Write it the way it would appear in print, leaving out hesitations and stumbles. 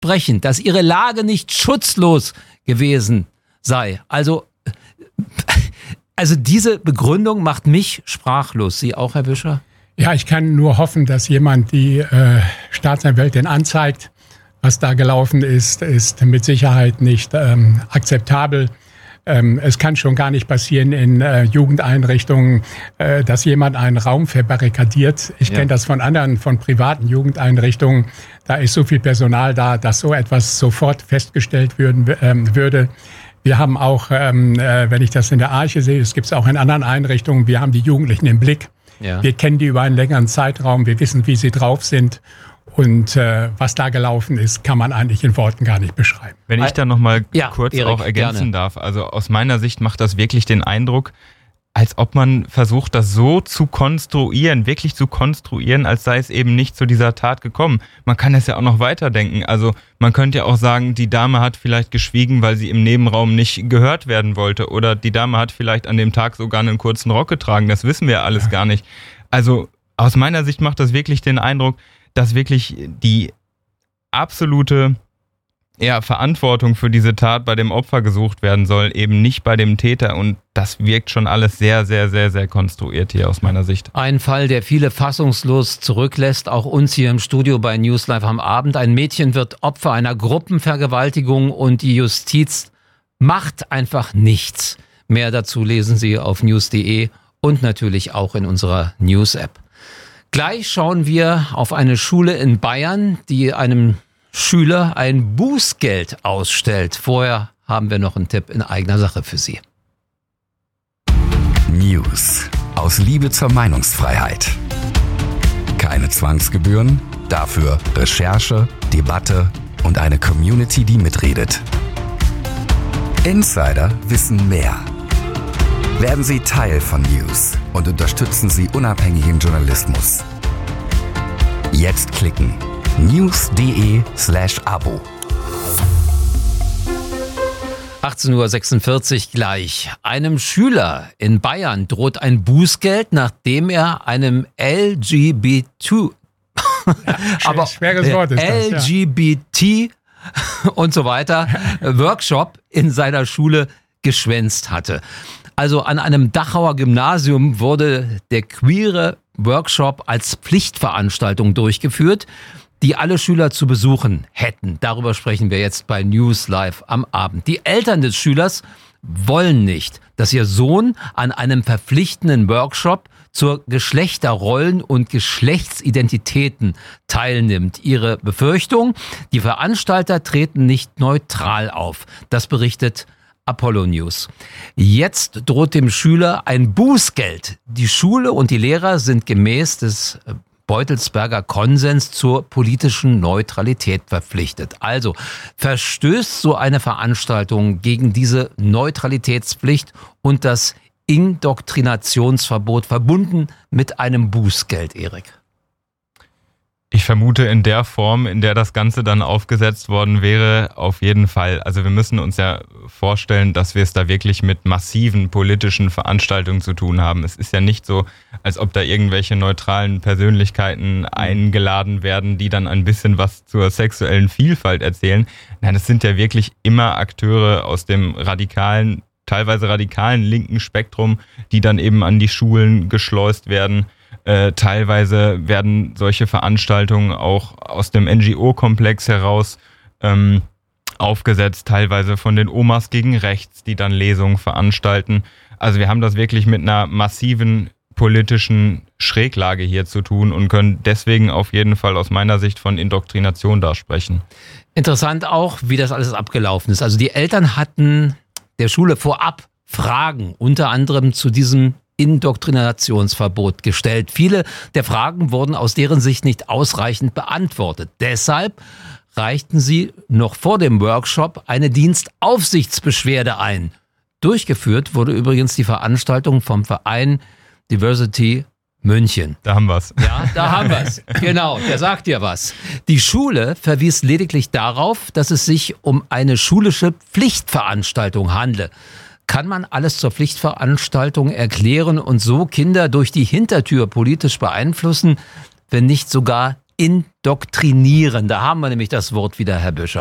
sprechen, dass ihre Lage nicht schutzlos gewesen sei. Also diese Begründung macht mich sprachlos. Sie auch, Herr Wischer? Ja, ich kann nur hoffen, dass jemand die Staatsanwältin anzeigt. Was da gelaufen ist mit Sicherheit nicht akzeptabel. Es kann schon gar nicht passieren in Jugendeinrichtungen, dass jemand einen Raum verbarrikadiert. Ich kenne das von privaten Jugendeinrichtungen. Da ist so viel Personal da, dass so etwas sofort festgestellt würde. Wir haben auch, wenn ich das in der Arche sehe, das gibt es auch in anderen Einrichtungen, wir haben die Jugendlichen im Blick. Ja. Wir kennen die über einen längeren Zeitraum, wir wissen, wie sie drauf sind. Und was da gelaufen ist, kann man eigentlich in Worten gar nicht beschreiben. Wenn ich da noch mal kurz Erik, auch ergänzen gerne. darf. Also aus meiner Sicht macht das wirklich den Eindruck, als ob man versucht, das so zu konstruieren, wirklich zu konstruieren, als sei es eben nicht zu dieser Tat gekommen. Man kann es ja auch noch weiterdenken. Also man könnte ja auch sagen, die Dame hat vielleicht geschwiegen, weil sie im Nebenraum nicht gehört werden wollte. Oder die Dame hat vielleicht an dem Tag sogar einen kurzen Rock getragen. Das wissen wir alles gar nicht. Also aus meiner Sicht macht das wirklich den Eindruck, dass wirklich die absolute Verantwortung für diese Tat bei dem Opfer gesucht werden soll, eben nicht bei dem Täter. Und das wirkt schon alles sehr, sehr, sehr, sehr konstruiert hier aus meiner Sicht. Ein Fall, der viele fassungslos zurücklässt, auch uns hier im Studio bei News Live am Abend. Ein Mädchen wird Opfer einer Gruppenvergewaltigung und die Justiz macht einfach nichts. Mehr dazu lesen Sie auf news.de und natürlich auch in unserer News-App. Gleich schauen wir auf eine Schule in Bayern, die einem Schüler ein Bußgeld ausstellt. Vorher haben wir noch einen Tipp in eigener Sache für Sie. News aus Liebe zur Meinungsfreiheit. Keine Zwangsgebühren, dafür Recherche, Debatte und eine Community, die mitredet. Insider wissen mehr. Werden Sie Teil von News und unterstützen Sie unabhängigen Journalismus. Jetzt klicken. news.de/Abo. 18:46 Uhr gleich. Einem Schüler in Bayern droht ein Bußgeld, nachdem er einem LGBT und so weiter Workshop in seiner Schule geschwänzt hatte. Also an einem Dachauer Gymnasium wurde der queere Workshop als Pflichtveranstaltung durchgeführt, die alle Schüler zu besuchen hätten. Darüber sprechen wir jetzt bei News Live am Abend. Die Eltern des Schülers wollen nicht, dass ihr Sohn an einem verpflichtenden Workshop zur Geschlechterrollen und Geschlechtsidentitäten teilnimmt. Ihre Befürchtung: die Veranstalter treten nicht neutral auf. Das berichtet Apollo News. Jetzt droht dem Schüler ein Bußgeld. Die Schule und die Lehrer sind gemäß des Beutelsberger Konsens zur politischen Neutralität verpflichtet. Also verstößt so eine Veranstaltung gegen diese Neutralitätspflicht und das Indoktrinationsverbot verbunden mit einem Bußgeld, Erik? Ich vermute, in der Form, in der das Ganze dann aufgesetzt worden wäre, auf jeden Fall. Also wir müssen uns ja vorstellen, dass wir es da wirklich mit massiven politischen Veranstaltungen zu tun haben. Es ist ja nicht so, als ob da irgendwelche neutralen Persönlichkeiten eingeladen werden, die dann ein bisschen was zur sexuellen Vielfalt erzählen. Nein, es sind ja wirklich immer Akteure aus dem teilweise radikalen linken Spektrum, die dann eben an die Schulen geschleust werden. Teilweise werden solche Veranstaltungen auch aus dem NGO-Komplex heraus aufgesetzt, teilweise von den Omas gegen Rechts, die dann Lesungen veranstalten. Also wir haben das wirklich mit einer massiven politischen Schräglage hier zu tun und können deswegen auf jeden Fall aus meiner Sicht von Indoktrination da sprechen. Interessant auch, wie das alles abgelaufen ist. Also die Eltern hatten der Schule vorab Fragen, unter anderem zu diesem Indoktrinationsverbot gestellt. Viele der Fragen wurden aus deren Sicht nicht ausreichend beantwortet. Deshalb reichten sie noch vor dem Workshop eine Dienstaufsichtsbeschwerde ein. Durchgeführt wurde übrigens die Veranstaltung vom Verein Diversity München. Da haben wir's. Ja, da haben wir's. Genau, der sagt dir was. Die Schule verwies lediglich darauf, dass es sich um eine schulische Pflichtveranstaltung handle. Kann man alles zur Pflichtveranstaltung erklären und so Kinder durch die Hintertür politisch beeinflussen, wenn nicht sogar indoktrinieren. Da haben wir nämlich das Wort wieder, Herr Büscher.